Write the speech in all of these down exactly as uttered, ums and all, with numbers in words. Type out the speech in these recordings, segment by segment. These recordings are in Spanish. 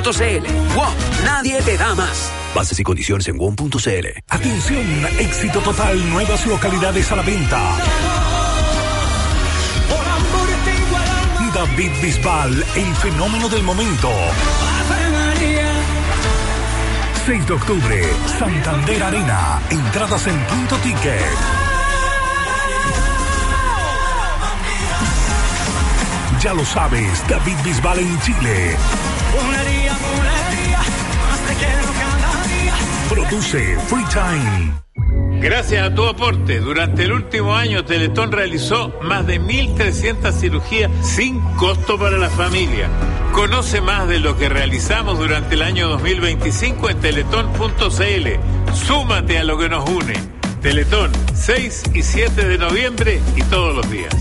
C L. W O M, nadie te da más. Bases y condiciones en W O M punto C L. Atención, éxito total, nuevas localidades a la venta. David Bisbal, el fenómeno del momento. seis de octubre, Santander Arena. Entradas en Punto Ticket. Ya lo sabes, David Bisbal en Chile. Produce Free Time. Gracias a tu aporte, durante el último año Teletón realizó más de mil trescientas cirugías sin costo para la familia. Conoce más de lo que realizamos durante el año dos mil veinticinco en teletón punto c l. Súmate a lo que nos une. Teletón, seis y siete de noviembre y todos los días.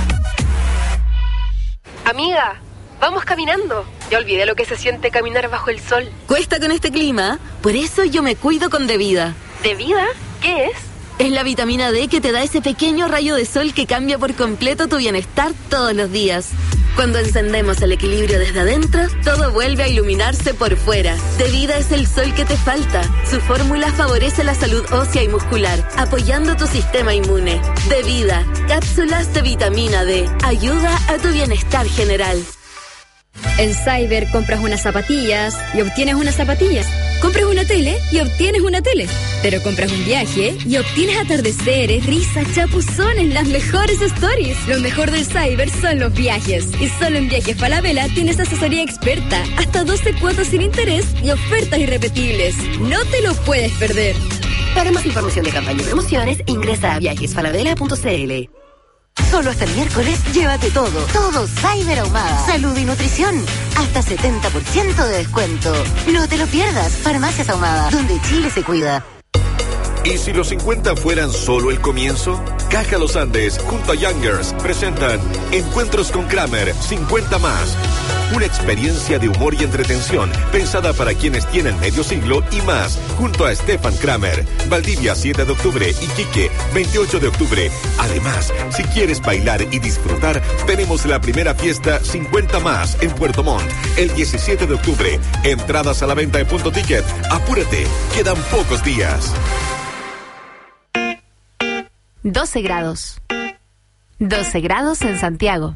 Amiga, vamos caminando. Ya olvidé lo que se siente caminar bajo el sol. Cuesta con este clima, por eso yo me cuido con Devida. ¿Devida? ¿Qué es? Es la vitamina D que te da ese pequeño rayo de sol que cambia por completo tu bienestar todos los días. Cuando encendemos el equilibrio desde adentro, todo vuelve a iluminarse por fuera. Devida es el sol que te falta. Su fórmula favorece la salud ósea y muscular, apoyando tu sistema inmune. Devida, cápsulas de vitamina D. Ayuda a tu bienestar general. En Cyber compras unas zapatillas y obtienes unas zapatillas. Compras una tele y obtienes una tele. Pero compras un viaje y obtienes atardeceres, risas, chapuzones, las mejores stories. Lo mejor del Cyber son los viajes. Y solo en Viajes Falabella tienes asesoría experta, hasta doce cuotas sin interés y ofertas irrepetibles. No te lo puedes perder. Para más información de campaña y promociones, ingresa a viajes falabella punto c l. Solo hasta el miércoles, llévate todo, todo Cyber Ahumada. Salud y nutrición, hasta setenta por ciento de descuento. No te lo pierdas, Farmacias Ahumada, donde Chile se cuida. ¿Y si los cincuenta fueran solo el comienzo? Caja Los Andes, junto a Youngers, presentan Encuentros con Kramer, cincuenta más. Una experiencia de humor y entretención pensada para quienes tienen medio siglo y más, junto a Stefan Kramer. Valdivia, siete de octubre, Iquique, veintiocho de octubre. Además, si quieres bailar y disfrutar, tenemos la primera fiesta cincuenta más en Puerto Montt, el diecisiete de octubre. Entradas a la venta en Punto Ticket. Apúrate, quedan pocos días. doce grados. doce grados en Santiago.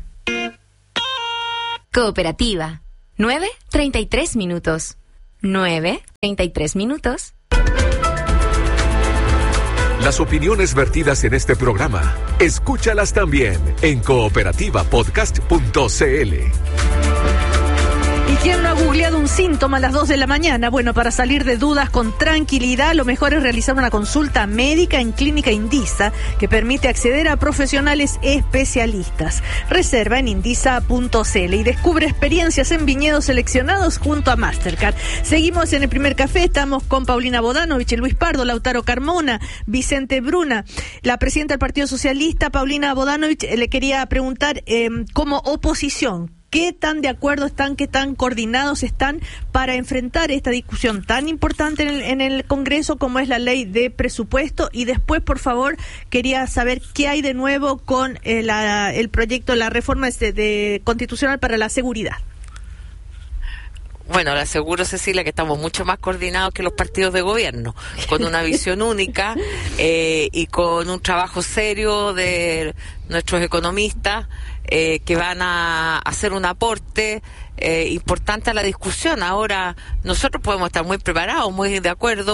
Cooperativa. nueve treinta y tres minutos. nueve treinta y tres minutos. Las opiniones vertidas en este programa, escúchalas también en cooperativa podcast punto c l. ¿Y quién no ha googleado un síntoma a las dos de la mañana? Bueno, para salir de dudas con tranquilidad, lo mejor es realizar una consulta médica en Clínica Indisa, que permite acceder a profesionales especialistas. Reserva en indisa punto c l y descubre experiencias en viñedos seleccionados junto a Mastercard. Seguimos en el primer café, estamos con Paulina Bodanovich, Luis Pardo, Lautaro Carmona, Vicente Bruna, la presidenta del Partido Socialista. Paulina Bodanovich, le quería preguntar, eh, como oposición, ¿qué tan de acuerdo están, qué tan coordinados están para enfrentar esta discusión tan importante en el, en el Congreso como es la ley de presupuesto? Y después, por favor, quería saber qué hay de nuevo con eh, la, el proyecto, la reforma de, de constitucional para la seguridad. Bueno, le aseguro, Cecilia, que estamos mucho más coordinados que los partidos de gobierno, con una visión única eh, y con un trabajo serio de nuestros economistas eh, que van a hacer un aporte eh, importante a la discusión. Ahora, nosotros podemos estar muy preparados, muy de acuerdo.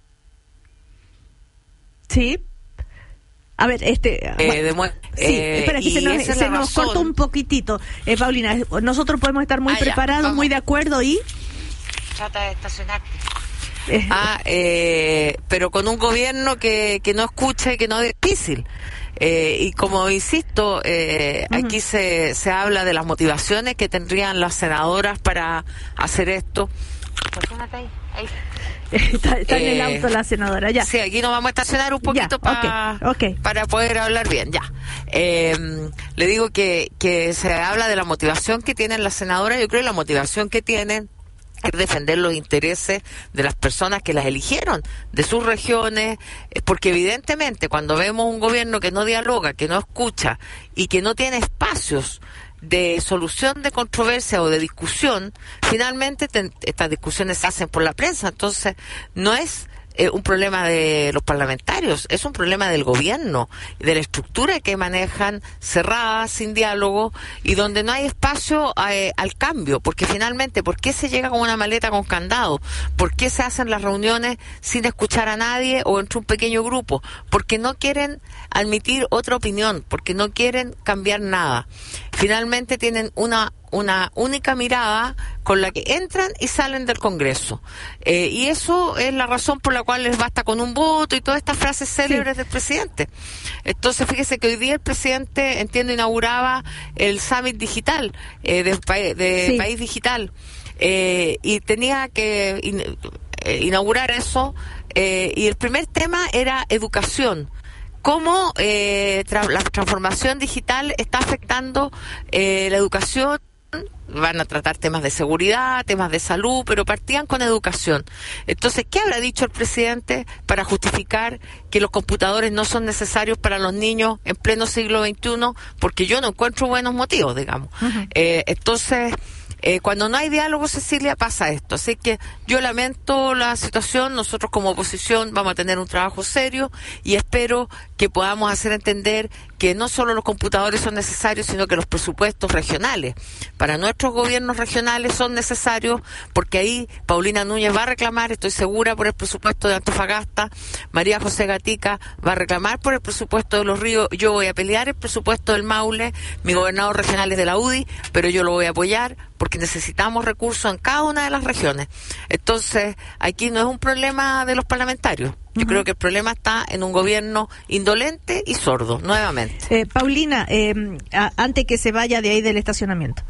Sí. A ver, este... Eh, de mu- sí, eh, espera, que se nos, se nos cortó un poquitito. Eh, Paulina, nosotros podemos estar muy ah, preparados, ya, muy de acuerdo y... Trata de estacionarte. Eh. Ah, eh, pero con un gobierno que, que no escucha y que no es difícil. Eh, y como insisto, eh, uh-huh. aquí se, se habla de las motivaciones que tendrían las senadoras para hacer esto. Estacionate ahí, ahí. Está, está eh, en el auto la senadora, ya. Sí, aquí nos vamos a estacionar un poquito pa, okay, okay. para poder hablar bien, ya. Eh, le digo que, que se habla de la motivación que tienen las senadoras. Yo creo que la motivación que tienen es defender los intereses de las personas que las eligieron, de sus regiones, porque evidentemente cuando vemos un gobierno que no dialoga, que no escucha y que no tiene espacios de solución de controversia o de discusión, finalmente te, estas discusiones se hacen por la prensa, entonces no es eh, un problema de los parlamentarios, es un problema del gobierno, de la estructura que manejan, cerrada, sin diálogo, y donde no hay espacio eh, al cambio, porque finalmente, ¿por qué se llega con una maleta con candado? ¿Por qué se hacen las reuniones sin escuchar a nadie o entre un pequeño grupo? Porque no quieren admitir otra opinión, porque no quieren cambiar nada. Finalmente tienen una una única mirada con la que entran y salen del Congreso. Eh, y eso es la razón por la cual les basta con un voto y todas estas frases célebres sí. del presidente. Entonces, fíjese que hoy día el presidente, entiendo, inauguraba el Summit Digital, eh, de, de sí. País Digital, eh, y tenía que in, eh, inaugurar eso, eh, y el primer tema era educación. Cómo eh, tra- la transformación digital está afectando eh, la educación. Van a tratar temas de seguridad, temas de salud, pero partían con educación. Entonces, ¿qué habrá dicho el presidente para justificar que los computadores no son necesarios para los niños en pleno siglo veintiuno? Porque yo no encuentro buenos motivos, digamos. Uh-huh. Eh, entonces... Eh, cuando no hay diálogo, Cecilia, pasa esto. Así que yo lamento la situación. Nosotros como oposición vamos a tener un trabajo serio y espero que podamos hacer entender que no solo los computadores son necesarios, sino que los presupuestos regionales para nuestros gobiernos regionales son necesarios, porque ahí Paulina Núñez va a reclamar, estoy segura, por el presupuesto de Antofagasta, María José Gatica va a reclamar por el presupuesto de Los Ríos, yo voy a pelear el presupuesto del Maule, mi gobernador regional es de la U D I, pero yo lo voy a apoyar porque necesitamos recursos en cada una de las regiones. Entonces, aquí no es un problema de los parlamentarios. Yo uh-huh. creo que el problema está en un gobierno indolente y sordo, nuevamente. Eh, Paulina, eh, a, antes que se vaya de ahí del estacionamiento,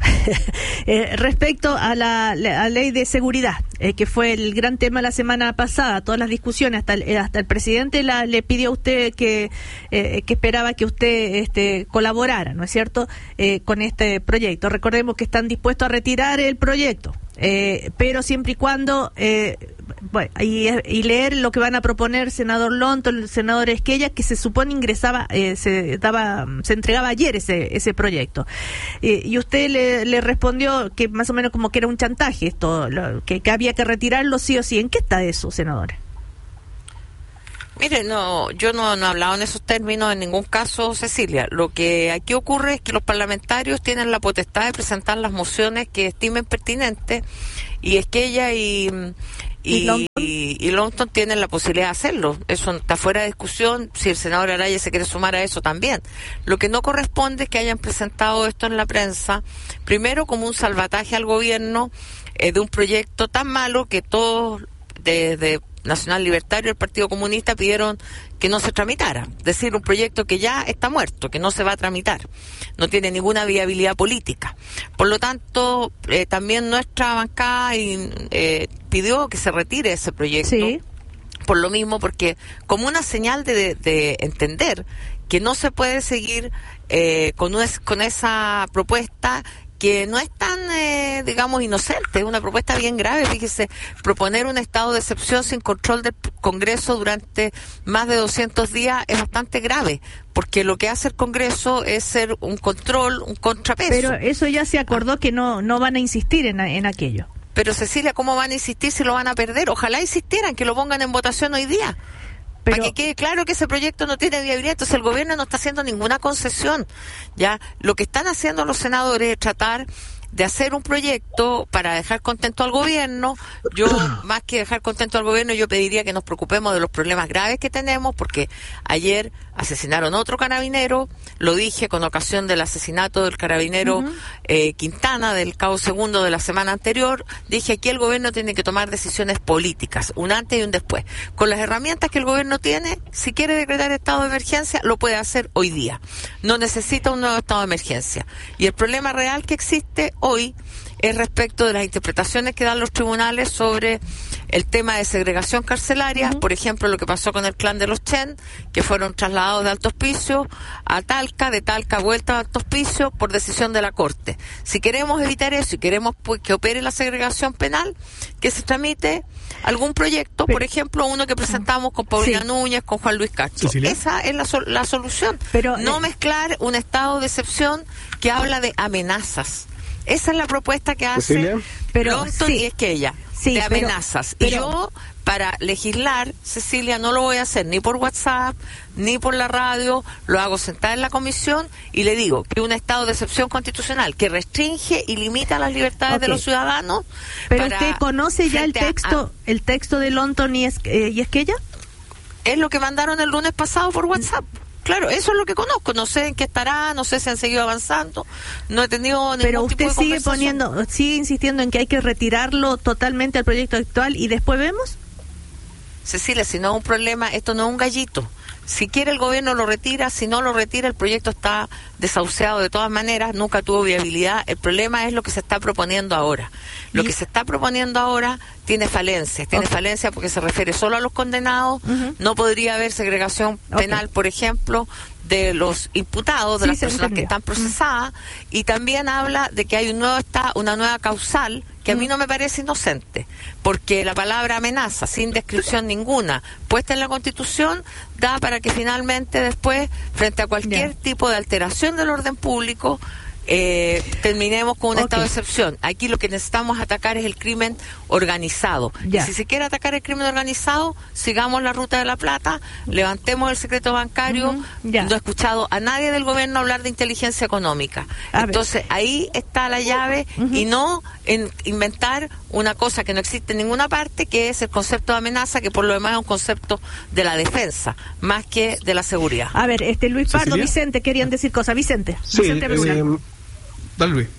eh, respecto a la, la ley de seguridad, eh, que fue el gran tema la semana pasada, todas las discusiones, hasta el, hasta el presidente la, le pidió a usted que, eh, que esperaba que usted este, colaborara, ¿no es cierto?, eh, con este proyecto. Recordemos que están dispuestos a retirar el proyecto, eh, pero siempre y cuando... Eh, Bueno, y, y leer lo que van a proponer el senador Lonto, el senador Esquella, que se supone ingresaba, eh, se daba, se entregaba ayer ese ese proyecto. Eh, y usted le, le respondió que más o menos como que era un chantaje esto, lo, que, que había que retirarlo sí o sí. ¿En qué está eso, senadora? Mire, no, yo no, no he hablado en esos términos en ningún caso, Cecilia. Lo que aquí ocurre es que los parlamentarios tienen la potestad de presentar las mociones que estimen pertinentes, y Esquella y... Y, y, y Longton tienen la posibilidad de hacerlo. Eso está fuera de discusión. Si el senador Araya se quiere sumar a eso, también. Lo que no corresponde es que hayan presentado esto en la prensa, primero como un salvataje al gobierno eh, de un proyecto tan malo que todos desde Nacional Libertario y el Partido Comunista pidieron que no se tramitara. Es decir, un proyecto que ya está muerto, que no se va a tramitar. No tiene ninguna viabilidad política. Por lo tanto, eh, también nuestra bancada eh, pidió que se retire ese proyecto. Sí. Por lo mismo, porque como una señal de, de, de entender que no se puede seguir eh, con, es, con esa propuesta que no es tan, eh, digamos, inocente, es una propuesta bien grave. Fíjese, proponer un estado de excepción sin control del Congreso durante más de doscientos días es bastante grave, porque lo que hace el Congreso es ser un control, un contrapeso. Pero eso ya se acordó, que no no van a insistir en, en aquello. Pero Cecilia, ¿cómo van a insistir si lo van a perder? Ojalá insistieran, que lo pongan en votación hoy día. Pero, para que quede claro que ese proyecto no tiene viabilidad. Entonces el gobierno no está haciendo ninguna concesión. Ya lo que están haciendo los senadores es tratar de hacer un proyecto para dejar contento al gobierno. Yo, más que dejar contento al gobierno, yo pediría que nos preocupemos de los problemas graves que tenemos, porque ayer asesinaron a otro carabinero, lo dije con ocasión del asesinato del carabinero uh-huh. eh, Quintana, del cabo segundo de la semana anterior. Dije, aquí el gobierno tiene que tomar decisiones políticas, un antes y un después. Con las herramientas que el gobierno tiene, si quiere decretar estado de emergencia, lo puede hacer hoy día. No necesita un nuevo estado de emergencia. Y el problema real que existe hoy es respecto de las interpretaciones que dan los tribunales sobre el tema de segregación carcelaria, uh-huh. por ejemplo, lo que pasó con el clan de los Chen, que fueron trasladados de Alto Hospicio a Talca, de Talca vuelta a Alto Hospicio por decisión de la Corte. Si queremos evitar eso y queremos pues, que opere la segregación penal, que se tramite algún proyecto, Pero, por ejemplo, uno que presentamos con Paulina sí. Núñez, con Juan Luis Castro. Cecilia. Esa es la, sol- la solución. Pero, no eh, mezclar un estado de excepción que habla de amenazas. Esa es la propuesta que hace Longton sí. y Esquella, sí, de amenazas. Pero, pero, y yo, para legislar, Cecilia, no lo voy a hacer ni por WhatsApp, ni por la radio, lo hago sentada en la comisión y le digo que un estado de excepción constitucional que restringe y limita las libertades okay. de los ciudadanos. Pero usted conoce ya el texto, a, el texto de Longton y, es, eh, y Esquella. Es lo que mandaron el lunes pasado por WhatsApp. Claro, eso es lo que conozco, no sé en qué estará, no sé si han seguido avanzando, no he tenido ningún Pero tipo de usted sigue poniendo, sigue insistiendo en que hay que retirarlo totalmente al proyecto actual y después vemos. Cecilia, si no es un problema, esto no es un gallito. Si quiere el gobierno lo retira, si no lo retira el proyecto está desahuciado de todas maneras, nunca tuvo viabilidad. El problema es lo que se está proponiendo ahora. Lo ¿Y? que se está proponiendo ahora tiene falencias, tiene okay. falencias porque se refiere solo a los condenados, uh-huh. no podría haber segregación penal, okay. por ejemplo, de los imputados, de sí, las personas que están procesadas, uh-huh. y también habla de que hay un nuevo está, una nueva causal que a mí no me parece inocente, porque la palabra amenaza, sin descripción ninguna, puesta en la Constitución, da para que finalmente después, frente a cualquier yeah. tipo de alteración del orden público, eh, terminemos con un okay. estado de excepción. Aquí lo que necesitamos atacar es el crimen organizado. Yeah. Y si se quiere atacar el crimen organizado, sigamos la ruta de la plata, levantemos el secreto bancario. Uh-huh. Yeah. No he escuchado a nadie del gobierno hablar de inteligencia económica. A Entonces, ver. ahí está la llave uh-huh. y no en inventar una cosa que no existe en ninguna parte, que es el concepto de amenaza, que por lo demás es un concepto de la defensa, más que de la seguridad. A ver, este Luis Pardo, ¿Cecilia? Vicente, querían decir cosas. Vicente. Sí, Vicente eh, dale, Luis.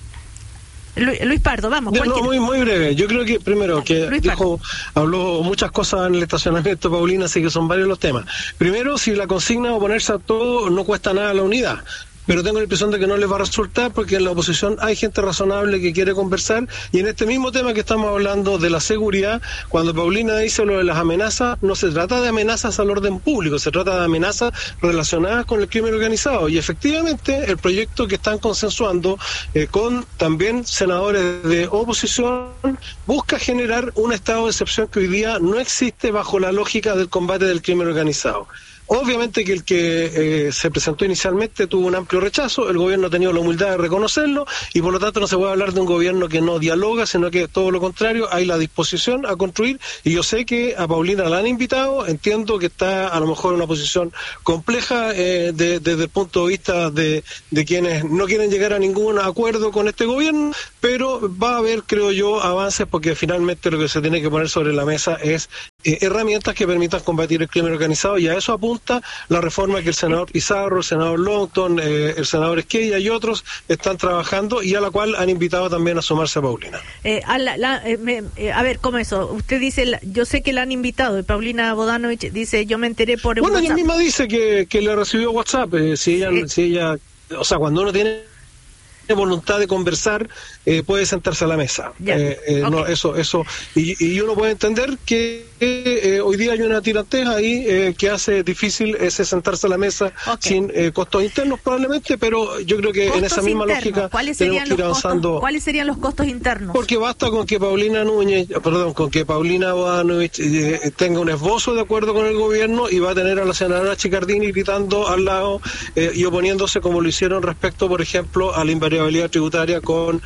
Luis. Luis Pardo, vamos. No, no, muy, muy breve. Yo creo que, primero, que Luis dijo, Pardo. habló muchas cosas en el estacionamiento, Paulina, así que son varios los temas. Primero, si la consigna de oponerse a todo no cuesta nada la unidad. Pero tengo la impresión de que no les va a resultar porque en la oposición hay gente razonable que quiere conversar y en este mismo tema que estamos hablando de la seguridad, cuando Paulina dice lo de las amenazas, no se trata de amenazas al orden público, se trata de amenazas relacionadas con el crimen organizado y efectivamente el proyecto que están consensuando eh, con también senadores de oposición busca generar un estado de excepción que hoy día no existe bajo la lógica del combate del crimen organizado. Obviamente que el que eh, se presentó inicialmente tuvo un amplio rechazo, el gobierno ha tenido la humildad de reconocerlo y por lo tanto no se puede hablar de un gobierno que no dialoga, sino que todo lo contrario, hay la disposición a construir y yo sé que a Paulina la han invitado, entiendo que está a lo mejor en una posición compleja eh, de, desde el punto de vista de, de quienes no quieren llegar a ningún acuerdo con este gobierno, pero va a haber, creo yo, avances porque finalmente lo que se tiene que poner sobre la mesa es eh, herramientas que permitan combatir el crimen organizado y a eso apunta la reforma que el senador Pizarro, el senador Longton, eh, el senador Esquella y otros están trabajando y a la cual han invitado también a sumarse a Paulina. Eh, a, la, la, eh, me, eh, a ver, ¿cómo eso? Usted dice, la, yo sé que la han invitado y Paulina Bodanovich dice, yo me enteré por bueno, WhatsApp. Bueno, ella misma dice que, que le recibió WhatsApp, eh, si ella, sí. si ella, o sea, cuando uno tiene voluntad de conversar eh, puede sentarse a la mesa yeah. eh, eh, okay. no, eso eso y, y uno puede entender que eh, hoy día hay una tirantez ahí eh, que hace difícil ese sentarse a la mesa okay. sin eh, costos internos probablemente, pero yo creo que en esa misma internos. lógica ¿Cuáles tenemos que ir avanzando. Costos, ¿Cuáles serían los costos internos? Porque basta con que Paulina Núñez, perdón, con que Paulina Bodanovich eh, tenga un esbozo de acuerdo con el gobierno y va a tener a la senadora Chicardini gritando al lado eh, y oponiéndose como lo hicieron respecto, por ejemplo, a la invariabilidad tributaria con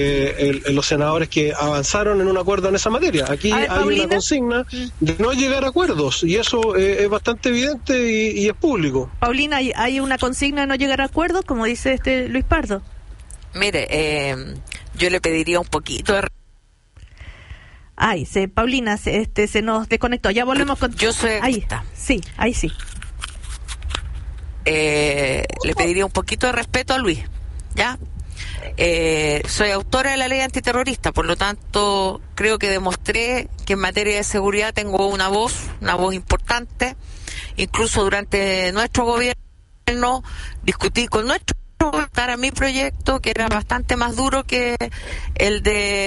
eh, el, los senadores que avanzaron en un acuerdo en esa materia. Aquí ver, hay Paulina. una consigna de no llegar a acuerdos y eso eh, es bastante evidente y, y es público. Paulina, ¿hay, hay una consigna de no llegar a acuerdos, como dice este Luis Pardo? Mire, eh, yo le pediría un poquito de... Ay, se, Paulina, se, este, se nos desconectó. Ya volvemos con... Yo soy... Ahí está. Sí, ahí sí. Eh, le pediría un poquito de respeto a Luis, ¿ya? Eh, soy autora de la ley antiterrorista, por lo tanto creo que demostré que en materia de seguridad tengo una voz, una voz importante. Incluso durante nuestro gobierno discutí con nuestro argumentar a mi proyecto, que era bastante más duro que el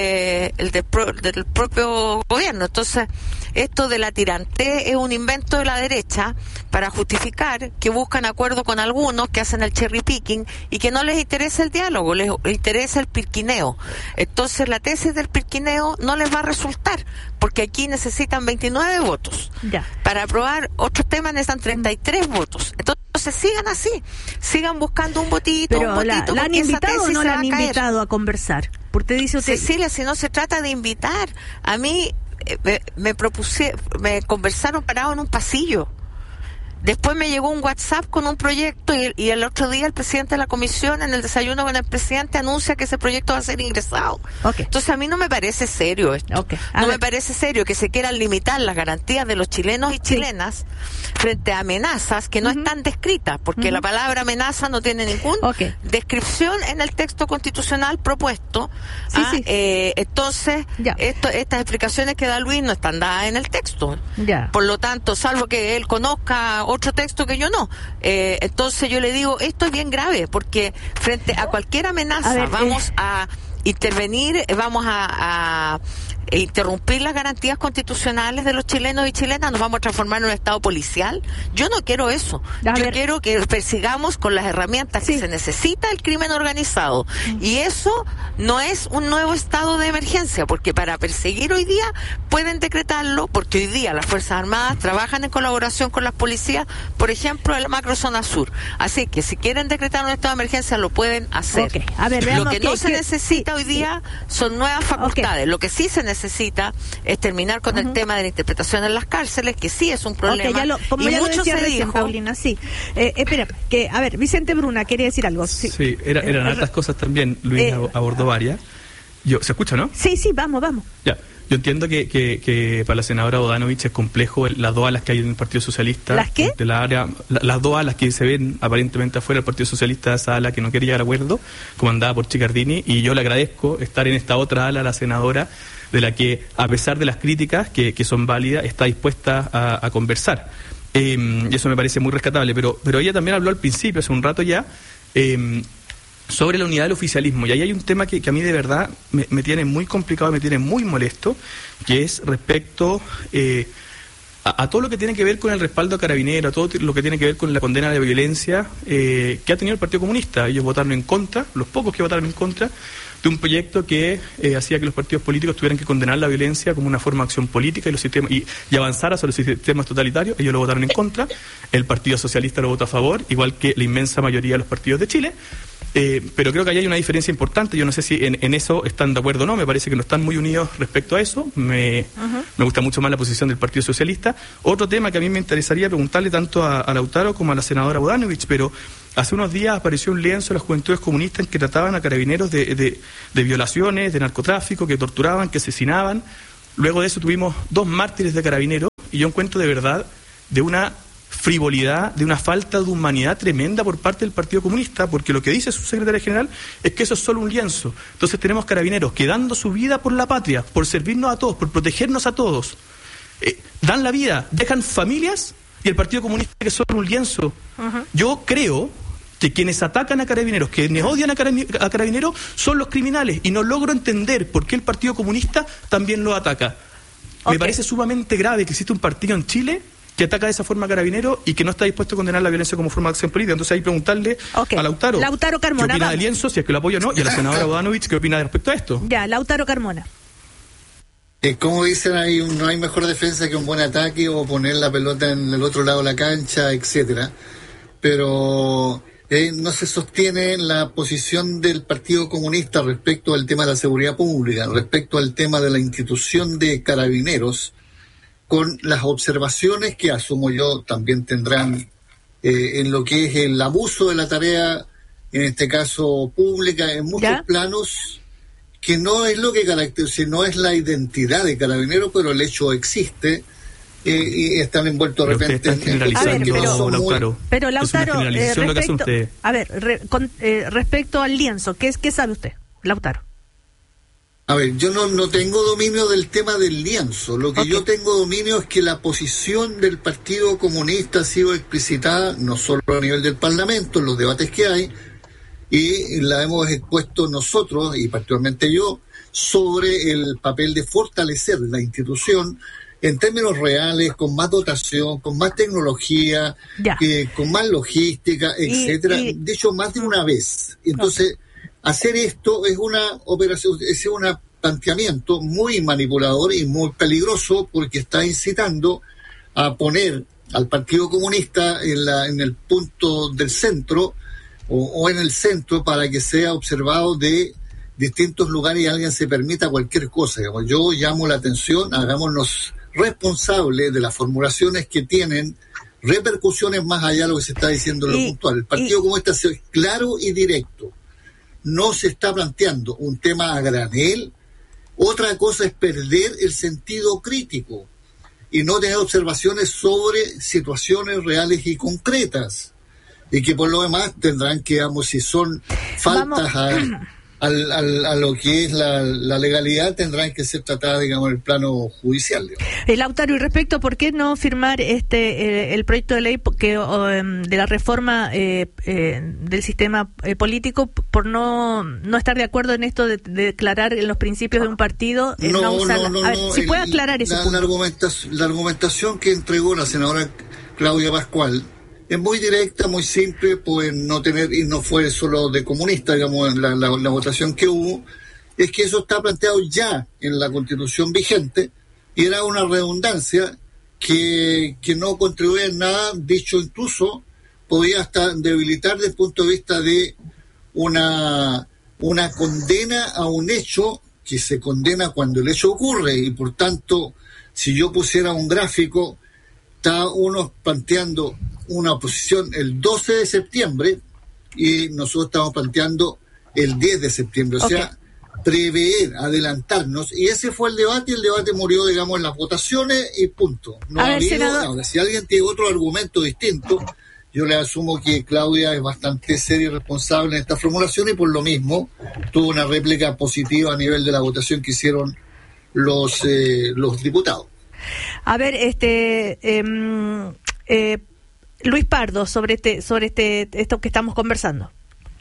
de el de pro, del propio gobierno. Entonces, esto de la tirantez es un invento de la derecha para justificar que buscan acuerdo con algunos, que hacen el cherry picking y que no les interesa el diálogo, les interesa el pirquineo. Entonces, la tesis del pirquineo no les va a resultar, porque aquí necesitan veintinueve votos. Ya. Para aprobar otros temas necesitan treinta y tres votos. Entonces, sigan así, sigan buscando un votito, Pero un votito. ¿la, ¿la han invitado o no la han invitado a conversar? Porque dice usted... Cecilia, si no se trata de invitar, a mí eh, me, me propuse, me conversaron parado en un pasillo. Después me llegó un WhatsApp con un proyecto y, y el otro día el presidente de la comisión, en el desayuno con el presidente, anuncia que ese proyecto va a ser ingresado. Okay. Entonces a mí no me parece serio esto. Okay. No ver. me parece serio que se quieran limitar las garantías de los chilenos y chilenas sí. frente a amenazas que no uh-huh. están descritas, porque uh-huh. la palabra amenaza no tiene ninguna okay. descripción en el texto constitucional propuesto. Sí, ah, sí. Eh, entonces, esto, estas explicaciones que da Luis no están dadas en el texto. Ya. Por lo tanto, salvo que él conozca otro texto que yo no. Eh, entonces yo le digo, esto es bien grave, porque frente a cualquier amenaza a ver, vamos eh... a intervenir, vamos a, a interrumpir las garantías constitucionales de los chilenos y chilenas, nos vamos a transformar en un estado policial. Yo no quiero eso. A yo ver. quiero que persigamos con las herramientas sí. que se necesita el crimen organizado. Mm. Y eso no es un nuevo estado de emergencia, porque para perseguir hoy día pueden decretarlo, porque hoy día las Fuerzas Armadas trabajan en colaboración con las policías, por ejemplo, en la macrozona sur. Así que si quieren decretar un estado de emergencia lo pueden hacer. Okay. A ver, lo que que, no se que, necesita sí, hoy día sí. son nuevas facultades. Okay. Lo que sí se necesita es terminar con uh-huh. el tema de la interpretación en las cárceles, que sí es un problema. Okay, ya lo, como y ya mucho lo decía se recién, dijo. Paulina, sí. Eh, espera, que, a ver, Vicente Bruna quería decir algo. Sí, sí era, eran eh, hartas cosas también. Luis eh, abordó varias. Yo, ¿se escucha, no? Sí, sí, vamos, vamos. Ya. Yo entiendo que, que, que para la senadora Bodanovich es complejo el, las dos alas que hay en el Partido Socialista. ¿Las qué? De la área, la, las dos alas que se ven aparentemente afuera del Partido Socialista, esa ala que no quiere llegar a acuerdo, comandada por Chicardini, y yo le agradezco estar en esta otra ala, la senadora, de la que, a pesar de las críticas, que, que son válidas, está dispuesta a, a conversar. Eh, y eso me parece muy rescatable, pero, pero ella también habló al principio, hace un rato ya, eh, sobre la unidad del oficialismo, y ahí hay un tema que, que a mí de verdad me, me tiene muy complicado, me tiene muy molesto, que es respecto eh, a, a todo lo que tiene que ver con el respaldo a Carabineros, a todo lo que tiene que ver con la condena de la violencia eh, que ha tenido el Partido Comunista. Ellos votaron en contra, los pocos que votaron en contra, de un proyecto que eh, hacía que los partidos políticos tuvieran que condenar la violencia como una forma de acción política y los sistemas y, y avanzar sobre los sistemas totalitarios. Ellos lo votaron en contra, el Partido Socialista lo votó a favor, igual que la inmensa mayoría de los partidos de Chile. Eh, pero creo que ahí hay una diferencia importante. Yo no sé si en, en eso están de acuerdo o no. Me parece que no están muy unidos respecto a eso. Me, uh-huh. me gusta mucho más la posición del Partido Socialista. Otro tema que a mí me interesaría preguntarle tanto a, a Lautaro como a la senadora Bodanovich, pero hace unos días apareció un lienzo de las Juventudes Comunistas en que trataban a Carabineros de, de, de violaciones, de narcotráfico, que torturaban, que asesinaban. Luego de eso tuvimos dos mártires de Carabineros, y yo encuentro de verdad de una frivolidad, de una falta de humanidad tremenda por parte del Partido Comunista, porque lo que dice su secretaria general es que eso es solo un lienzo. Entonces tenemos Carabineros que dando su vida por la patria, por servirnos a todos, por protegernos a todos, eh, dan la vida, dejan familias, y el Partido Comunista que es solo un lienzo. Uh-huh. Yo creo que quienes atacan a Carabineros, quienes odian a Carabineros, son los criminales, y no logro entender por qué el Partido Comunista también lo ataca. Okay. Me parece sumamente grave que exista un partido en Chile que ataca de esa forma a Carabineros y que no está dispuesto a condenar la violencia como forma de acción política. Entonces ahí preguntarle okay. a Lautaro, Lautaro Carmona, ¿qué opina vamos. del lienzo? Si es que lo apoya o no, y a la senadora Bodanovich, ¿qué opina respecto a esto? Ya, Lautaro Carmona. Eh, como dicen, hay un, no hay mejor defensa que un buen ataque o poner la pelota en el otro lado de la cancha, etcétera. Pero eh, no se sostiene la posición del Partido Comunista respecto al tema de la seguridad pública, respecto al tema de la institución de Carabineros, con las observaciones que asumo yo también tendrán eh, en lo que es el abuso de la tarea, en este caso pública, en muchos ¿Ya? planos, que no es lo que caracteriza, no es la identidad de Carabineros, pero el hecho existe. Eh, y están envueltos de repente en generalizando, que pero, son Lautaro, muy... pero Lautaro, eh, respecto, a ver, re, con, eh, respecto al lienzo, ¿qué, ¿qué sabe usted, Lautaro? A ver, yo no, no tengo dominio del tema del lienzo. Lo que okay. yo tengo dominio es que la posición del Partido Comunista ha sido explicitada no solo a nivel del Parlamento, en los debates que hay, y la hemos expuesto nosotros, y particularmente yo, sobre el papel de fortalecer la institución en términos reales, con más dotación, con más tecnología, eh, con más logística, etcétera, y, y... dicho más de una vez. Entonces, okay. hacer esto es una operación, es un planteamiento muy manipulador y muy peligroso, porque está incitando a poner al Partido Comunista en, la, en el punto del centro o, o en el centro, para que sea observado de distintos lugares y alguien se permita cualquier cosa. Digamos. Yo llamo la atención, hagámonos responsables de las formulaciones que tienen repercusiones más allá de lo que se está diciendo en lo y, puntual. El Partido y, Comunista es claro y directo. No se está planteando un tema a granel. Otra cosa es perder el sentido crítico y no tener observaciones sobre situaciones reales y concretas. Y que por lo demás tendrán que, digamos, si son faltas a... Al, al, a lo que es la, la legalidad, tendrán que ser tratadas, digamos, en el plano judicial. El Lautaro, y respecto a por qué no firmar este eh, el proyecto de ley que, o, de la reforma eh, eh, del sistema eh, político, por no no estar de acuerdo en esto de, de declarar en los principios de un partido, eh, no, no usar, no, no, a ver, no, si el, puede aclarar ese la, punto. La argumentación, la argumentación que entregó la senadora Claudia Pascual es muy directa, muy simple, pues no tener, y no fue solo de comunista, digamos, la, la, la votación que hubo, es que eso está planteado ya en la Constitución vigente, y era una redundancia que, que no contribuye en nada, dicho incluso, podía hasta debilitar desde el punto de vista de una, una condena a un hecho que se condena cuando el hecho ocurre, y por tanto, si yo pusiera un gráfico, está uno planteando una oposición el doce de septiembre y nosotros estamos planteando el diez de septiembre, o okay. sea, prever, adelantarnos, y ese fue el debate, y el debate murió, digamos, en las votaciones y punto. No ha habido, ahora, si alguien tiene otro argumento distinto, yo le asumo que Claudia es bastante seria y responsable en esta formulación, y por lo mismo tuvo una réplica positiva a nivel de la votación que hicieron los, eh, los diputados. A ver, este... Eh, eh, Luis Pardo, sobre este, sobre este, esto que estamos conversando.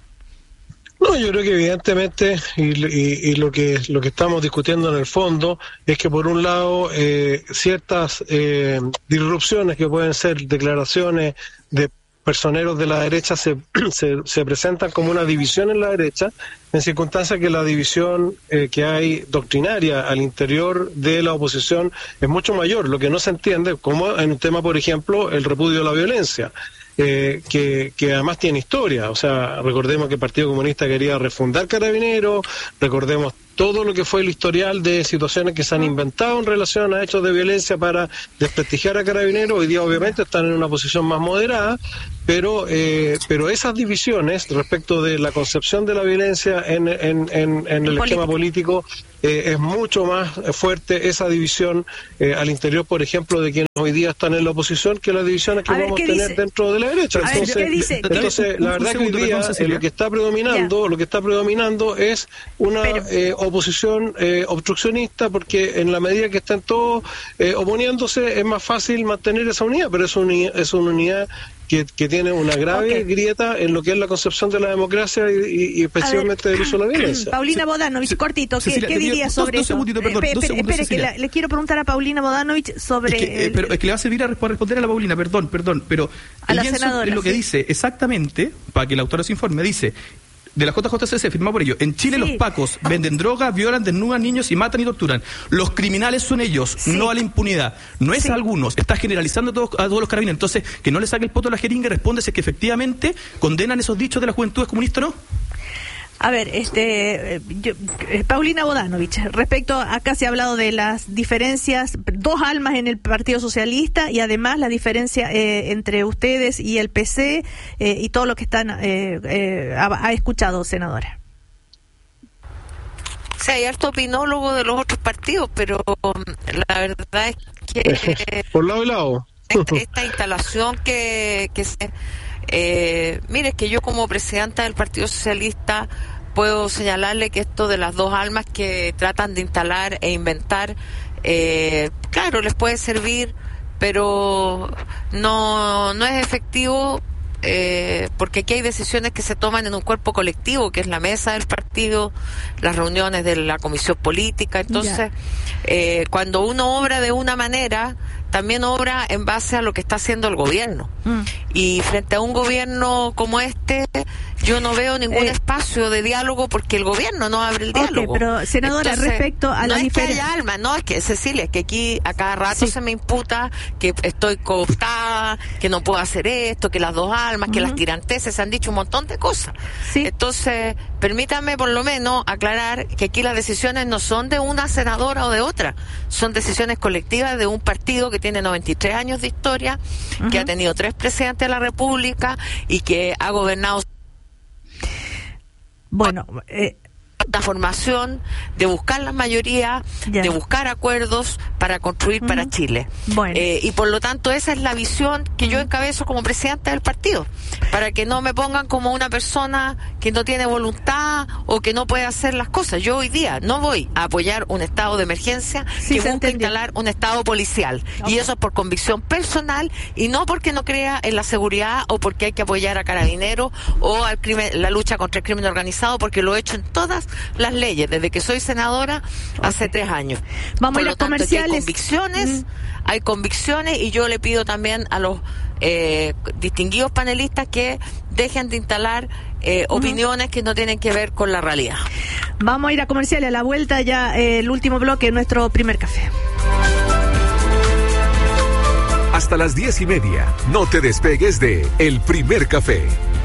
No, yo creo que evidentemente, y, y, y lo que lo que estamos discutiendo en el fondo es que por un lado eh, ciertas eh, disrupciones que pueden ser declaraciones de personeros de la derecha se, se, se presentan como una división en la derecha, en circunstancias que la división eh, que hay doctrinaria al interior de la oposición es mucho mayor, lo que no se entiende, como en un tema, por ejemplo, el repudio a la violencia, eh, que, que además tiene historia. O sea, recordemos que el Partido Comunista quería refundar Carabineros, recordemos todo lo que fue el historial de situaciones que se han inventado en relación a hechos de violencia para desprestigiar a Carabineros. Hoy día obviamente están en una posición más moderada, pero eh, pero esas divisiones respecto de la concepción de la violencia en, en, en, en el esquema político eh, es mucho más fuerte esa división eh, al interior, por ejemplo, de quienes hoy día están en la oposición, que las divisiones que a vamos a tener dice? dentro de la derecha. A entonces, ver, dice? entonces la verdad que hoy día eh, lo que está predominando, ya. lo que está predominando es una pero, eh, oposición eh, obstruccionista, porque en la medida que están todos eh, oponiéndose es más fácil mantener esa unidad, pero es una, es una unidad que, que tiene una grave okay. grieta en lo que es la concepción de la democracia y, y especialmente del uso de la violencia. Paulina Bodanovich, cortito, ¿qué, Cecilia, ¿qué diría sobre eso? Espere, que la, le quiero preguntar a Paulina Bodanovich sobre... Es que, eh, pero es que le va a servir a responder a la Paulina, perdón, perdón, pero a la senadora, es lo que sí. dice exactamente, para que el autor se informe, dice... De la J J C C, firmado por ellos. En Chile sí. los pacos venden droga, violan, desnudan niños y matan y torturan. Los criminales son ellos, sí. no a la impunidad. No es sí. a algunos. Está generalizando a todos, a todos los carabineros. Entonces, que no le saque el poto a la jeringa y responde si es que efectivamente condenan esos dichos de las juventudes comunistas o no. A ver, este, yo, eh, Paulina Bodanovich, respecto a acá se ha hablado de las diferencias, dos almas en el Partido Socialista y además la diferencia eh, entre ustedes y el P C eh, y todo lo que están eh, eh, ha, ha escuchado, senadora. Sí, hay harto opinólogo de los otros partidos, pero la verdad es que por lado y lado esta, esta instalación que, que se Eh, mire, que yo como presidenta del Partido Socialista puedo señalarle que esto de las dos almas que tratan de instalar e inventar, eh, claro, les puede servir, pero no, no es efectivo eh, porque aquí hay decisiones que se toman en un cuerpo colectivo, que es la mesa del partido, las reuniones de la comisión política. Entonces, eh, cuando uno obra de una manera, también obra en base a lo que está haciendo el gobierno. Mm. Y frente a un gobierno como este, yo no veo ningún eh, espacio de diálogo porque el gobierno no abre el diálogo. Okay, pero senadora, entonces, respecto a no la es diferencia... que haya alma, no, es que, Cecilia, es que aquí a cada rato sí. se me imputa que estoy cooptada, que no puedo hacer esto, que las dos almas, uh-huh. que las tiranteses, se han dicho un montón de cosas. Sí. Entonces, permítame por lo menos aclarar que aquí las decisiones no son de una senadora o de otra, son decisiones colectivas de un partido que tiene noventa y tres años de historia, uh-huh. que ha tenido tres presidentes de la República y que ha gobernado. Bueno, eh... la formación de buscar la mayoría, yeah. de buscar acuerdos para construir uh-huh. para Chile. Bueno. Eh, y por lo tanto esa es la visión que uh-huh. yo encabezo como presidenta del partido, para que no me pongan como una persona que no tiene voluntad o que no puede hacer las cosas. Yo hoy día no voy a apoyar un estado de emergencia sí, que busca entendió. instalar un estado policial. Okay. Y eso es por convicción personal y no porque no crea en la seguridad o porque hay que apoyar a Carabineros o al crimen, la lucha contra el crimen organizado, porque lo he hecho en todas las leyes, desde que soy senadora hace okay. tres años. Vamos Por a lo los tanto, comerciales. Hay convicciones, mm. hay convicciones y yo le pido también a los eh, distinguidos panelistas que dejen de instalar eh, uh-huh. opiniones que no tienen que ver con la realidad. Vamos a ir a comerciales, a la vuelta ya eh, el último bloque, nuestro primer café. Hasta las diez y media, no te despegues de El Primer Café.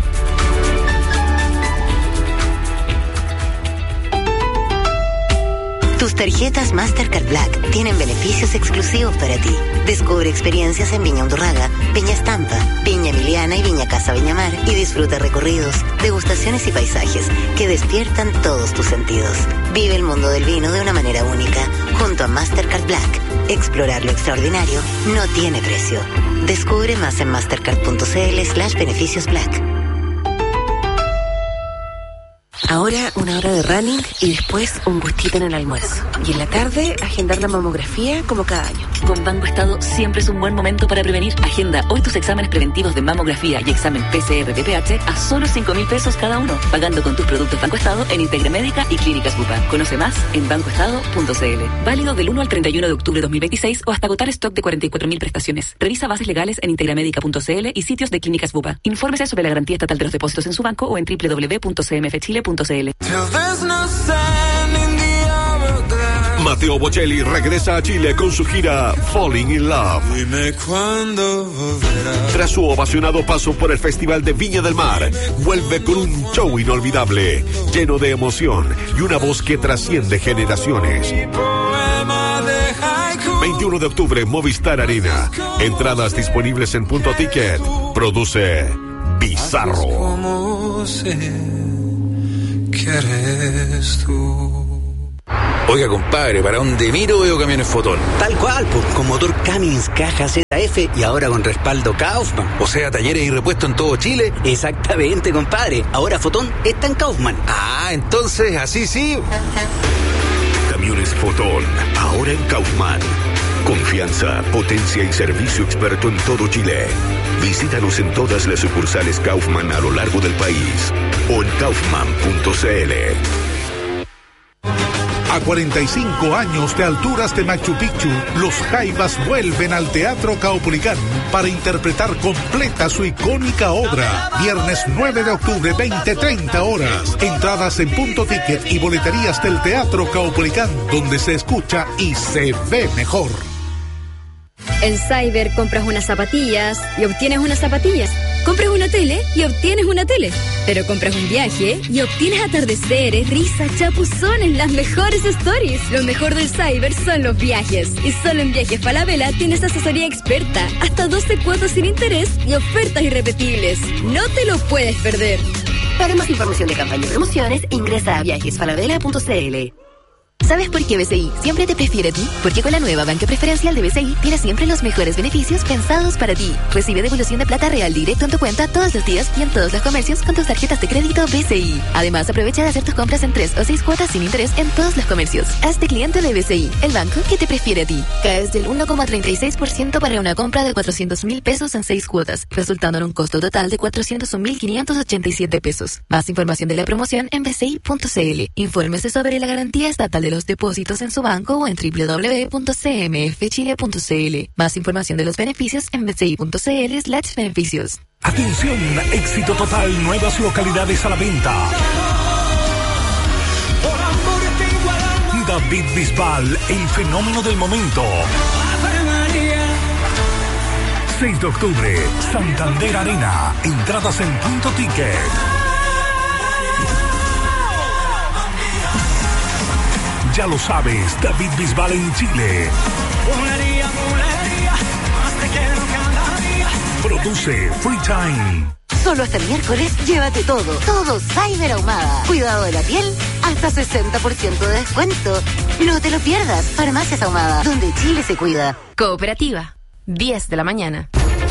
Tus tarjetas Mastercard Black tienen beneficios exclusivos para ti. Descubre experiencias en Viña Undurraga, Viña Estampa, Viña Emiliana y Viña Casa Viñamar y disfruta recorridos, degustaciones y paisajes que despiertan todos tus sentidos. Vive el mundo del vino de una manera única junto a Mastercard Black. Explorar lo extraordinario no tiene precio. Descubre más en mastercard.cl slash beneficios black. Ahora una hora de running y después un gustito en el almuerzo. Y en la tarde, agendar la mamografía como cada año. Con Banco Estado siempre es un buen momento para prevenir. Agenda hoy tus exámenes preventivos de mamografía y examen P C R de P H a solo cinco mil pesos cada uno, pagando con tus productos Banco Estado en Integra Médica y Clínicas Bupa. Conoce más en banco estado punto c l. Válido del uno al treinta y uno de octubre de dos mil veintiséis o hasta agotar stock de cuarenta y cuatro mil prestaciones. Revisa bases legales en integramedica punto c l y sitios de Clínicas Bupa. Infórmese sobre la garantía estatal de los depósitos en su banco o en doble u doble u doble u punto c m f chile punto c l. Matteo Bocelli regresa a Chile con su gira Falling in Love. Dime cuándo volverás. Tras su ovacionado paso por el Festival de Viña del Mar, vuelve con un show inolvidable, lleno de emoción y una voz que trasciende generaciones. veintiuno de octubre, Movistar Arena. Entradas disponibles en Punto Ticket. Produce Bizarro. Como sé que eres tú. Oiga, compadre, ¿para dónde miro veo camiones Fotón? Tal cual, pues, con motor Cummins, caja Z F y ahora con respaldo Kaufman. O sea, talleres y repuestos en todo Chile. Exactamente, compadre. Ahora Fotón está en Kaufman. Ah, entonces, así sí. Camiones Fotón, ahora en Kaufman. Confianza, potencia y servicio experto en todo Chile. Visítanos en todas las sucursales Kaufman a lo largo del país o en kaufman punto c l. A cuarenta y cinco años de alturas de Machu Picchu, los Jaivas vuelven al Teatro Caupolicán para interpretar completa su icónica obra. Viernes nueve de octubre, veinte treinta horas. Entradas en Punto Ticket y boleterías del Teatro Caupolicán, donde se escucha y se ve mejor. En Cyber compras unas zapatillas y obtienes unas zapatillas. Compras una tele y obtienes una tele. Pero compras un viaje y obtienes atardeceres, risas, chapuzones, las mejores stories. Lo mejor del Cyber son los viajes. Y solo en Viajes Falabella tienes asesoría experta, hasta doce cuotas sin interés y ofertas irrepetibles. No te lo puedes perder. Para más información de campaña y promociones, ingresa a viajes falabella punto c l. ¿Sabes por qué B C I siempre te prefiere a ti? Porque con la nueva banca preferencial de B C I tienes siempre los mejores beneficios pensados para ti. Recibe devolución de plata real directo en tu cuenta todos los días y en todos los comercios con tus tarjetas de crédito B C I. Además, aprovecha de hacer tus compras en tres o seis cuotas sin interés en todos los comercios. Hazte cliente de B C I, el banco que te prefiere a ti. Caes del uno coma treinta y seis por ciento para una compra de cuatrocientos mil pesos en seis cuotas, resultando en un costo total de cuatrocientos un mil quinientos ochenta y siete pesos. Más información de la promoción en b c i punto c l. Infórmese sobre la garantía estatal de los depósitos en su banco o en w w w punto c m f chile punto c l. Más información de los beneficios en b c i punto c l slash beneficios. Atención, éxito total, nuevas localidades a la venta. David Bisbal, el fenómeno del momento. seis de octubre, Santander Arena. Entradas en Punto Ticket. Ya lo sabes, David Bisbal en Chile. Produce Free Time. Solo hasta el miércoles, llévate todo, todo Cyber Ahumada. Cuidado de la piel, hasta sesenta por ciento de descuento. No te lo pierdas, Farmacias Ahumada, donde Chile se cuida. Cooperativa, diez de la mañana.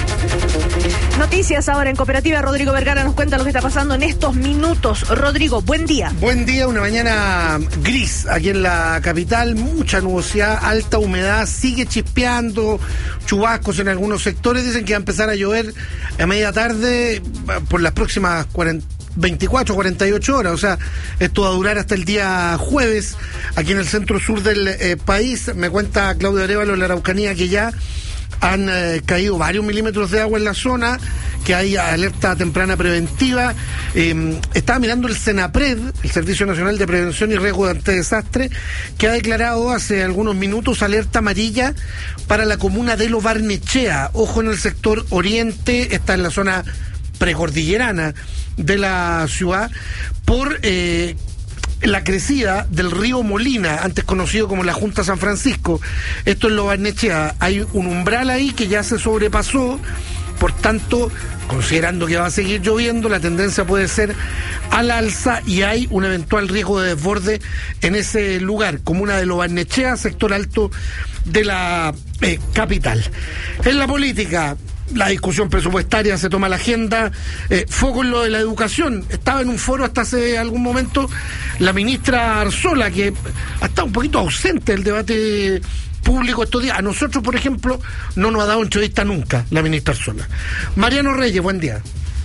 Noticias ahora en Cooperativa. Rodrigo Vergara nos cuenta lo que está pasando en estos minutos. Rodrigo, buen día. Buen día, una mañana gris aquí en la capital, mucha nubosidad, alta humedad, sigue chispeando, chubascos en algunos sectores, dicen que va a empezar a llover a media tarde por las próximas cuarenta, veinticuatro, cuarenta y ocho horas, o sea, esto va a durar hasta el día jueves, aquí en el centro sur del eh, país. Me cuenta Claudia Arévalo en la Araucanía que ya han eh, caído varios milímetros de agua en la zona, que hay alerta temprana preventiva. Eh, estaba mirando el Senapred, el Servicio Nacional de Prevención y Riesgo ante Desastre, que ha declarado hace algunos minutos alerta amarilla para la comuna de Lo Barnechea. Ojo, en el sector oriente, está en la zona precordillerana de la ciudad, por eh, la crecida del río Molina, antes conocido como la Junta San Francisco. Esto es Lo Barnechea. Hay un umbral ahí que ya se sobrepasó, por tanto, considerando que va a seguir lloviendo, la tendencia puede ser al alza y hay un eventual riesgo de desborde en ese lugar, comuna de Lo Barnechea, sector alto de la eh, capital. En la política, la discusión presupuestaria se toma la agenda, eh, foco en lo de la educación. Estaba en un foro hasta hace algún momento la ministra Arzola, que ha estado un poquito ausente del debate público estos días. A nosotros, por ejemplo, no nos ha dado entrevista nunca la ministra Arzola. Mariano Reyes, buen día.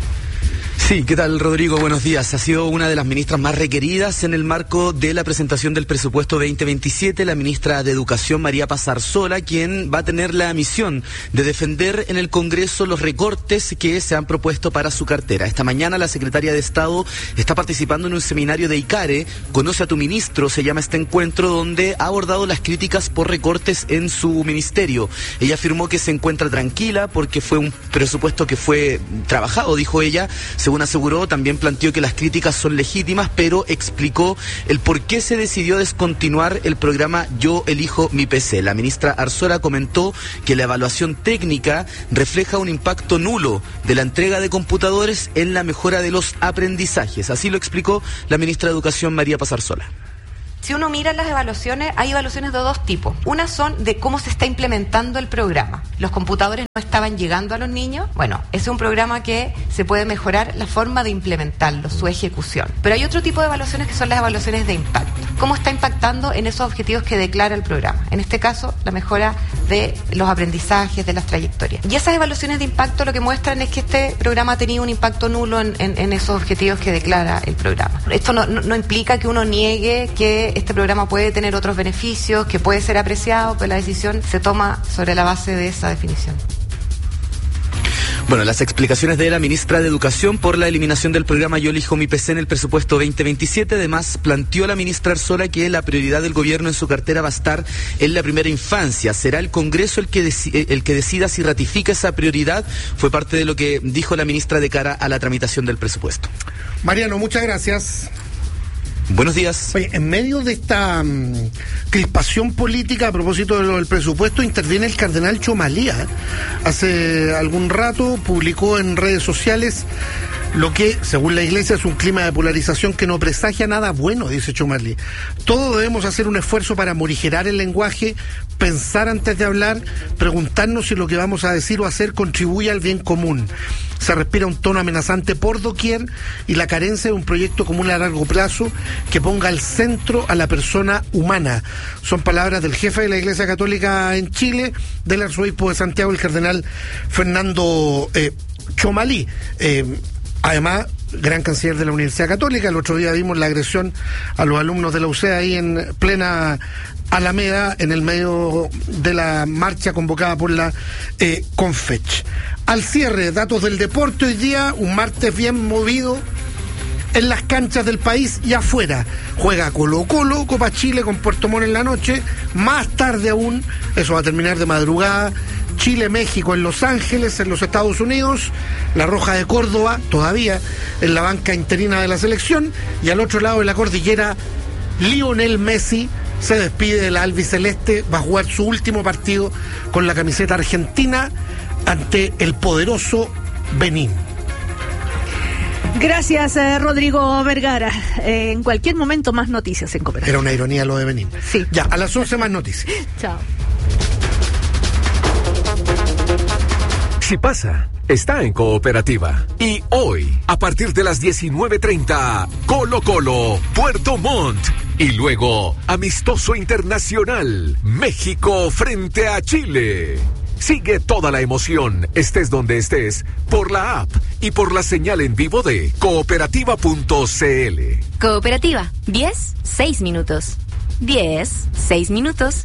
Sí, ¿qué tal, Rodrigo? Buenos días. Ha sido una de las ministras más requeridas en el marco de la presentación del presupuesto veinte veintisiete, la ministra de Educación, María Paz Arzola, quien va a tener la misión de defender en el Congreso los recortes que se han propuesto para su cartera. Esta mañana la secretaria de Estado está participando en un seminario de ICARE, Conoce a tu ministro, se llama este encuentro, donde ha abordado las críticas por recortes en su ministerio. Ella afirmó que se encuentra tranquila porque fue un presupuesto que fue trabajado, dijo ella. Según aseguró, también planteó que las críticas son legítimas, pero explicó el por qué se decidió descontinuar el programa Yo Elijo Mi P C. La ministra Arzola comentó que la evaluación técnica refleja un impacto nulo de la entrega de computadores en la mejora de los aprendizajes. Así lo explicó la ministra de Educación, María Paz Arzola. Si uno mira las evaluaciones, hay evaluaciones de dos tipos. Una son de cómo se está implementando el programa. Los computadores no estaban llegando a los niños. Bueno, ese es un programa que se puede mejorar la forma de implementarlo, su ejecución. Pero hay otro tipo de evaluaciones que son las evaluaciones de impacto. ¿Cómo está impactando en esos objetivos que declara el programa? En este caso, la mejora de los aprendizajes, de las trayectorias. Y esas evaluaciones de impacto lo que muestran es que este programa ha tenido un impacto nulo en, en, en esos objetivos que declara el programa. Esto no, no, no implica que uno niegue que este programa puede tener otros beneficios, que puede ser apreciado, pero la decisión se toma sobre la base de esa definición. Bueno, las explicaciones de la ministra de Educación por la eliminación del programa Yo Elijo Mi P C en el presupuesto veinte veintisiete. Además, planteó la ministra Arzola que la prioridad del gobierno en su cartera va a estar en la primera infancia. Será el Congreso el que, deci- el que decida si ratifica esa prioridad. Fue parte de lo que dijo la ministra de cara a la tramitación del presupuesto. Mariano, muchas gracias. Buenos días. Oye, en medio de esta um, crispación política a propósito de lo del presupuesto, interviene el cardenal Chomalía. Hace algún rato publicó en redes sociales lo que, según la Iglesia, es un clima de polarización que no presagia nada bueno, dice Chomarli. Todos debemos hacer un esfuerzo para morigerar el lenguaje, pensar antes de hablar, preguntarnos si lo que vamos a decir o hacer contribuye al bien común. Se respira un tono amenazante por doquier y la carencia de un proyecto común a largo plazo que ponga al centro a la persona humana. Son palabras del jefe de la Iglesia Católica en Chile, del arzobispo de Santiago, el cardenal Fernando eh, Chomalí. Eh, además, gran canciller de la Universidad Católica. El otro día vimos la agresión a los alumnos de la U C A ahí en plena Alameda, en el medio de la marcha convocada por la eh, Confech. Al cierre, datos del deporte hoy día, un martes bien movido en las canchas del país y afuera. Juega Colo-Colo, Copa Chile con Puerto Montt en la noche. Más tarde aún, eso va a terminar de madrugada, Chile-México en Los Ángeles, en los Estados Unidos. La Roja de Córdoba, todavía en la banca interina de la selección. Y al otro lado de la cordillera, Lionel Messi se despide de la albiceleste, va a jugar su último partido con la camiseta argentina ante el poderoso Benín. Gracias, eh, Rodrigo Vergara. Eh, en cualquier momento más noticias en Cooperativa. Era una ironía lo de Benín. Sí. Ya, a las once más noticias. Chao. Si pasa, está en Cooperativa. Y hoy, a partir de las diecinueve treinta, Colo Colo, Puerto Montt. Y luego, amistoso internacional, México frente a Chile. Sigue toda la emoción, estés donde estés, por la app y por la señal en vivo de cooperativa punto c l. Cooperativa, diez, seis minutos. diez, seis minutos.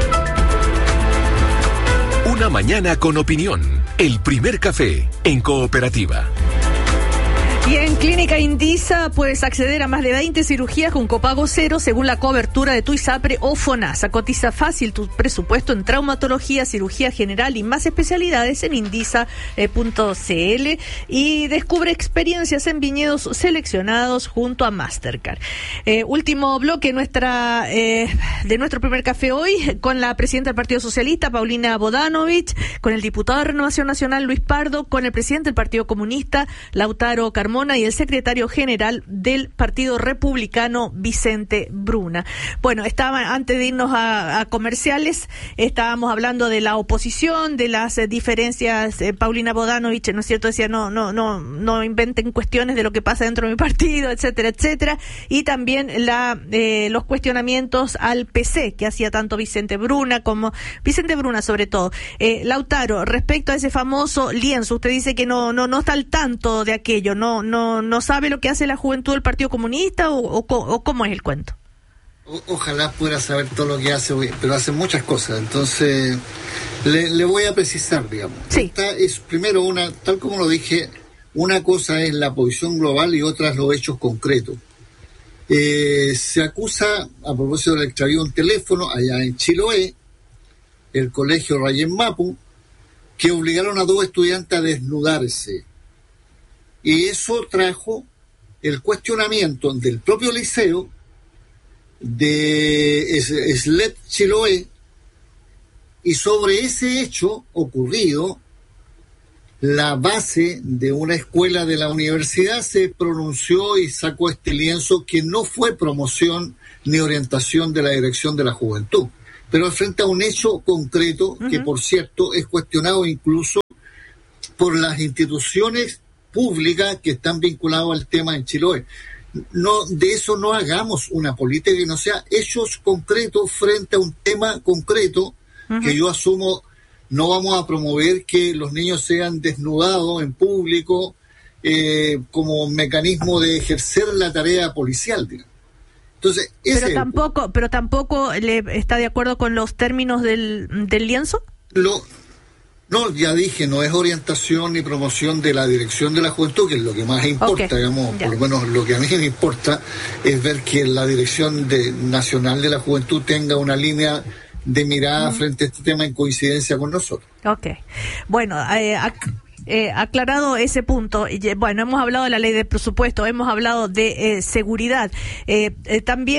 Una mañana con opinión. El primer café en Cooperativa. Y en Clínica Indisa puedes acceder a más de veinte cirugías con copago cero según la cobertura de tu ISAPRE o FONASA. Cotiza fácil tu presupuesto en traumatología, cirugía general y más especialidades en indisa punto c l y descubre experiencias en viñedos seleccionados junto a Mastercard. Eh, último bloque nuestra eh, de nuestro primer café hoy con la presidenta del Partido Socialista, Paulina Bodanovich, con el diputado de Renovación Nacional, Luis Pardo, con el presidente del Partido Comunista, Lautaro Carmona, y el secretario general del Partido Republicano, Vicente Bruna. Bueno, estaba, antes de irnos a, a comerciales, estábamos hablando de la oposición, de las eh, diferencias. eh, Paulina Bodanovich, ¿no es cierto?, decía, no, no, no, no inventen cuestiones de lo que pasa dentro de mi partido, etcétera, etcétera, y también la, eh, los cuestionamientos al P C, que hacía tanto Vicente Bruna como, Vicente Bruna sobre todo. Eh, Lautaro, respecto a ese famoso lienzo, usted dice que no, no, no está al tanto de aquello, no, no, no sabe lo que hace la juventud del Partido Comunista o, o, o cómo es el cuento. O, ojalá pudiera saber todo lo que hace, pero hace muchas cosas, entonces le, le voy a precisar, digamos. Sí. Esta es primero una, tal como lo dije, una cosa es la posición global y otra los hechos concretos. Eh, se acusa, a propósito del extravío de un teléfono allá en Chiloé, el colegio Rayén Mapu, que obligaron a dos estudiantes a desnudarse. Y eso trajo el cuestionamiento del propio liceo de S L E P Chiloé, y sobre ese hecho ocurrido, la base de una escuela de la universidad se pronunció y sacó este lienzo que no fue promoción ni orientación de la Dirección de la Juventud, pero frente a un hecho concreto que, uh-huh. por cierto, es cuestionado incluso por las instituciones públicas que están vinculadas al tema en Chiloé. No, de eso no hagamos una política que no sea hechos concretos frente a un tema concreto, uh-huh. que yo asumo no vamos a promover que los niños sean desnudados en público eh, como mecanismo de ejercer la tarea policial, digamos. Entonces, ese pero tampoco, pero tampoco le está de acuerdo con los términos del, del lienzo. Lo, no, ya dije, no es orientación ni promoción de la Dirección de la Juventud, que es lo que más importa, okay. digamos, ya. Por lo menos lo que a mí me importa es ver que la Dirección de, Nacional de la Juventud tenga una línea de mirada mm. frente a este tema en coincidencia con nosotros. Ok, bueno, eh, ac- eh, aclarado ese punto, bueno, hemos hablado de la ley de presupuesto, hemos hablado de eh, seguridad, eh, eh, también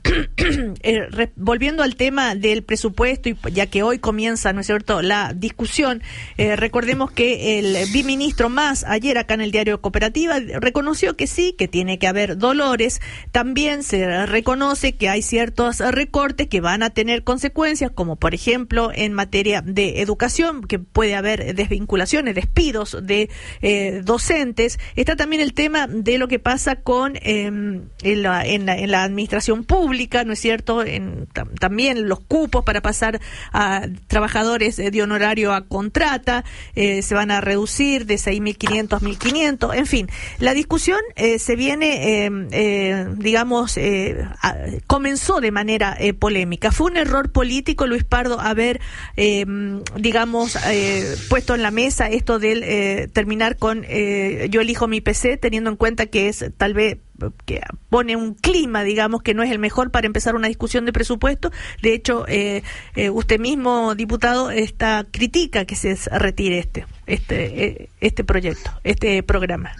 eh, re, volviendo al tema del presupuesto, y ya que hoy comienza, ¿no es cierto?, la discusión, eh, recordemos que el biministro Mas, ayer acá en el diario Cooperativa, reconoció que sí, que tiene que haber dolores. También se reconoce que hay ciertos recortes que van a tener consecuencias, como por ejemplo en materia de educación, que puede haber desvinculaciones, despidos de eh, docentes. Está también el tema de lo que pasa con eh, en, la, en, la, en la administración pública, ¿no es cierto? En, tam, también los cupos para pasar a trabajadores de honorario a contrata eh, se van a reducir de seis mil quinientos a mil quinientos. En fin, la discusión eh, se viene, eh, eh, digamos, eh, a, comenzó de manera eh, polémica. Fue un error político, Luis Pardo, haber, eh, digamos, eh, puesto en la mesa esto del eh, terminar con eh, yo elijo mi P C, teniendo en cuenta que es tal vez que pone un clima, digamos, que no es el mejor para empezar una discusión de presupuesto. De hecho, eh, eh, usted mismo, diputado, está critica que se retire este este este proyecto, este programa.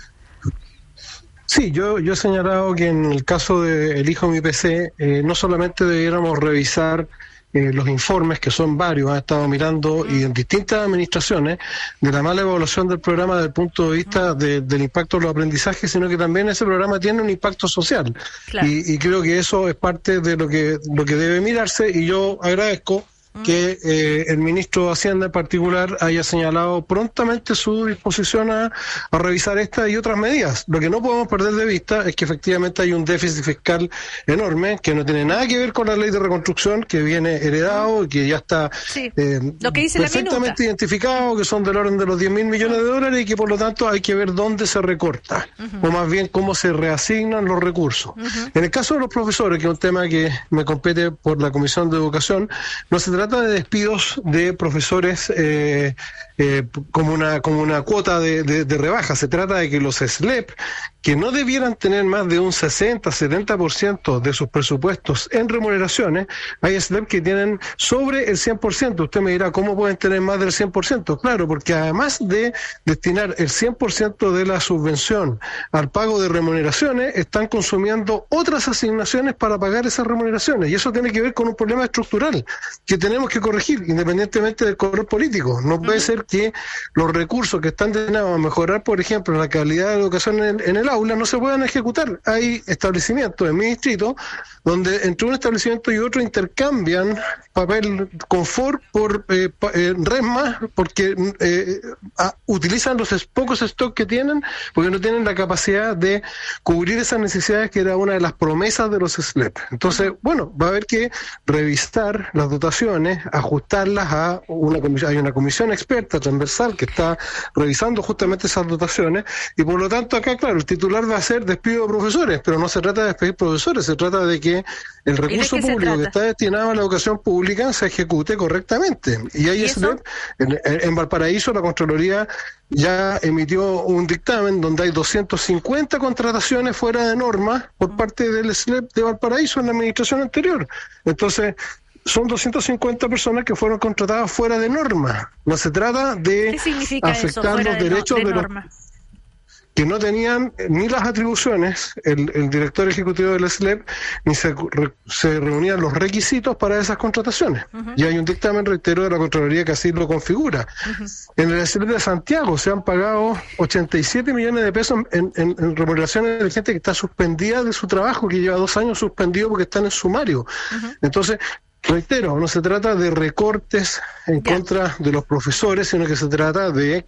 Sí, yo, yo he señalado que en el caso de Elijo mi P C, eh, no solamente debiéramos revisar Eh, los informes, que son varios, han estado mirando y en distintas administraciones, de la mala evaluación del programa desde el punto de vista de, del impacto de los aprendizajes, sino que también ese programa tiene un impacto social. Claro. Y, y creo que eso es parte de lo que, lo que debe mirarse, y yo agradezco que eh, el ministro de Hacienda en particular haya señalado prontamente su disposición a, a revisar estas y otras medidas. Lo que no podemos perder de vista es que efectivamente hay un déficit fiscal enorme que no tiene nada que ver con la ley de reconstrucción, que viene heredado y que ya está sí. eh, lo que dice perfectamente identificado, que son del orden de los diez mil millones de dólares, y que por lo tanto hay que ver dónde se recorta, uh-huh. o más bien cómo se reasignan los recursos. Uh-huh. En el caso de los profesores, que es un tema que me compete por la Comisión de Educación, no se trata de despidos de profesores eh, eh, como una como una cuota de, de, de rebaja. Se trata de que los S L E P, que no debieran tener más de un sesenta a setenta por ciento de sus presupuestos en remuneraciones, hay S L E P que tienen sobre el cien por ciento. Usted me dirá, ¿cómo pueden tener más del cien por ciento? Claro, porque además de destinar el cien por ciento de la subvención al pago de remuneraciones, están consumiendo otras asignaciones para pagar esas remuneraciones, y eso tiene que ver con un problema estructural que tenemos que corregir, independientemente del color político. No puede ser que los recursos que están destinados a mejorar, por ejemplo, la calidad de la educación en, en el aula, no se puedan ejecutar. Hay establecimientos en mi distrito donde entre un establecimiento y otro intercambian papel confort por eh, pa, eh, resmas, porque eh, a, utilizan los es, pocos stocks que tienen, porque no tienen la capacidad de cubrir esas necesidades, que era una de las promesas de los S L E P. Entonces, bueno, va a haber que revisar las dotaciones, ajustarlas a una comisión. Hay una comisión experta transversal que está revisando justamente esas dotaciones, y por lo tanto acá, claro, el titular va a ser despido de profesores, pero no se trata de despedir profesores, se trata de que el recurso público que está destinado a la educación pública se ejecute correctamente. Y hay S L E P, en, en Valparaíso la Contraloría ya emitió un dictamen donde hay doscientas cincuenta contrataciones fuera de norma por parte del S L E P de Valparaíso en la administración anterior. Entonces, son doscientas cincuenta personas que fueron contratadas fuera de norma. No se trata de afectar los derechos de, de los que no tenían ni las atribuciones, el, el director ejecutivo del S L E P, ni se, re, se reunían los requisitos para esas contrataciones. Uh-huh. Y hay un dictamen, reitero, de la Contraloría que así lo configura. Uh-huh. En el S L E P de Santiago se han pagado ochenta y siete millones de pesos en, en, en remuneraciones de gente que está suspendida de su trabajo, que lleva dos años suspendido porque están en sumario. Uh-huh. Entonces, reitero, no se trata de recortes en ya. contra de los profesores, sino que se trata de